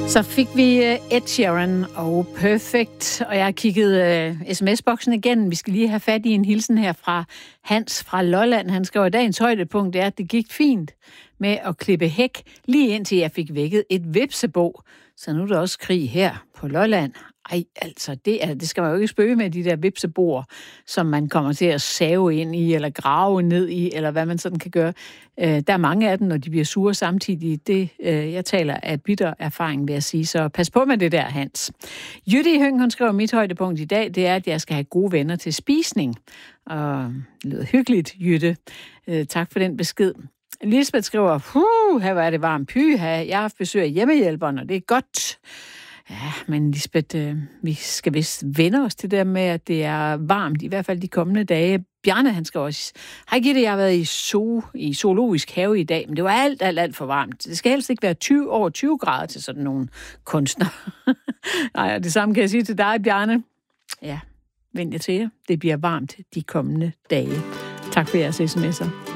Så fik vi Ed Sheeran og Perfect, og jeg har kigget sms-boksen igen. Vi skal lige have fat i en hilsen her fra Hans fra Lolland. Han skriver, at dagens højdepunkt er, at det gik fint med at klippe hæk, lige indtil jeg fik vækket et vipsebo. Så nu er der også krig her på Lolland. Ej, altså, det skal man jo ikke spøge med, de der vipseboer, som man kommer til at save ind i, eller grave ned i, eller hvad man sådan kan gøre. Der er mange af dem, når de bliver sure samtidig. Det, jeg taler af bitter erfaring, vil jeg sige. Så pas på med det der, Hans. Jytte i Høng, hun skriver, mit højdepunkt i dag, det er, at jeg skal have gode venner til spisning. Og det lyder hyggeligt, Jytte. Tak for den besked. Lisbeth skriver, her var det varmt pyha. Jeg har haft besøg af hjemmehjælperen, og det er godt. Ja, men Lisbeth, vi skal vist vende os til det med, at det er varmt, i hvert fald de kommende dage. Bjarne, han skal også... Hej Gitte, jeg har været i zoologisk have i dag, men det var alt for varmt. Det skal helst ikke være over 20 grader til sådan nogle kunstnere. Nej, og det samme kan jeg sige til dig, Bjarne. Ja, vent jer til jer. Det bliver varmt de kommende dage. Tak for jeres sms'er.